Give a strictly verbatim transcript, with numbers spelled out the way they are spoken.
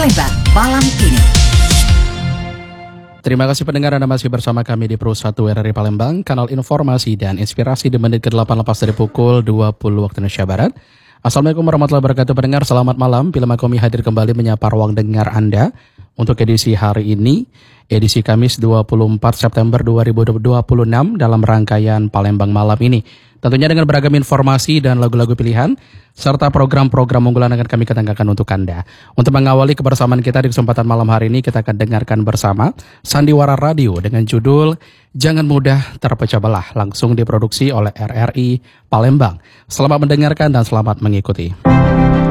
Palembang malam ini. Terima kasih pendengar, Anda masih bersama kami di Pro satu R R I Palembang, kanal informasi dan inspirasi di menit ke delapan lepas dari pukul dua puluh waktu Indonesia Barat. Assalamualaikum warahmatullahi wabarakatuh pendengar, selamat malam. Bila Makomi hadir kembali menyapa ruang dengar Anda untuk edisi hari ini, edisi Kamis dua puluh empat September dua ribu dua puluh enam dalam rangkaian Palembang malam ini. Tentunya dengan beragam informasi dan lagu-lagu pilihan, serta program-program unggulan akan kami ketengahkan untuk Anda. Untuk mengawali kebersamaan kita di kesempatan malam hari ini, kita akan dengarkan bersama Sandiwara Radio dengan judul Jangan Mudah Terpecah Belah, langsung diproduksi oleh R R I Palembang. Selamat mendengarkan dan selamat mengikuti.